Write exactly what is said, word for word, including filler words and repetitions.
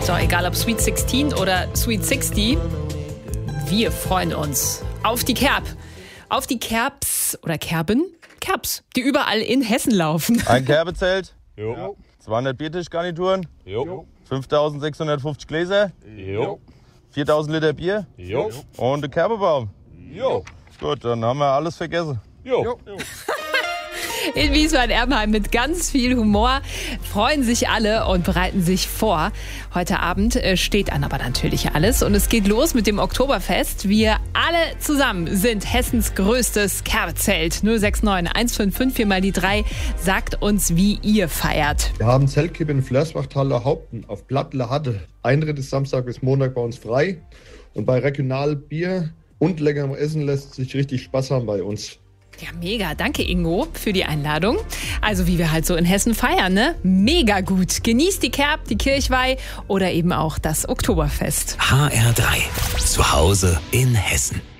So, egal ob Sweet sechzehn oder Sweet sechzig, wir freuen uns auf die Kerb. Auf die Kerbs oder Kerben? Kerbs, die überall in Hessen laufen. Ein Kerbezelt, Jo. zweihundert Biertischgarnituren, Jo. fünftausendsechshundertfünfzig Gläser, Jo. viertausend Liter Bier Jo. und ein Kerbebaum. Jo. Gut, dann haben wir alles vergessen. Jo. In Wiesbaden-Erbenheim mit ganz viel Humor freuen sich alle und bereiten sich vor. Heute Abend äh, steht an aber natürlich alles und es geht los mit dem Oktoberfest. Wir alle zusammen sind Hessens größtes Kerbezelt. null sechs neun eins fünf fünf vier mal die drei sagt uns, wie ihr feiert. Wir haben Zeltkippe in Flörsbachtaler Haupten auf Plattler Hatte. Eintritt ist Samstag bis Montag bei uns frei. Und bei regional Bier und leckerem Essen lässt sich richtig Spaß haben bei uns. Ja, mega. Danke, Ingo, für die Einladung. Also wie wir halt so in Hessen feiern, ne? Mega gut. Genießt die Kerb, die Kirchweih oder eben auch das Oktoberfest. H R drei. Zu Hause in Hessen.